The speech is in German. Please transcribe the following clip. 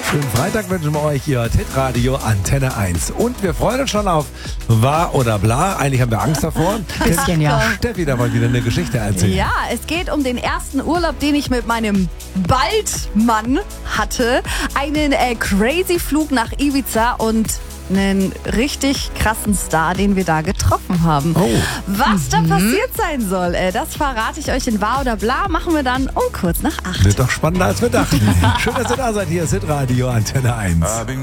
Schönen Freitag wünschen wir euch hier, Hitradio Antenne 1. Und wir freuen uns schon auf Wahr oder Bla. Eigentlich haben wir Angst davor. Bisschen, ja. Steffi da mal wieder eine Geschichte erzählen. Ja, es geht um den ersten Urlaub, den ich mit meinem Baldmann hatte. Einen crazy Flug nach Ibiza und einen richtig krassen Star, den wir da getroffen haben. Oh. Was da passiert sein soll, das verrate ich euch in Wahr oder Bla. Machen wir dann um kurz nach 8. Wird doch spannender, als wir dachten. Schön, dass ihr da seid. Hier ist Hitradio Antenne 1.